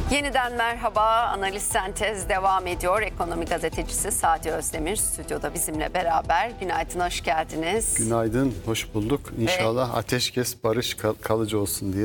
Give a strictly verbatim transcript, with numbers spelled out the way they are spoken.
Yeniden merhaba. Analiz Sentez devam ediyor. Ekonomi gazetecisi Sadi Özdemir stüdyoda bizimle beraber. Günaydın, hoş geldiniz. Günaydın, hoş bulduk. İnşallah Ve... ateşkes barış kal- kalıcı olsun diye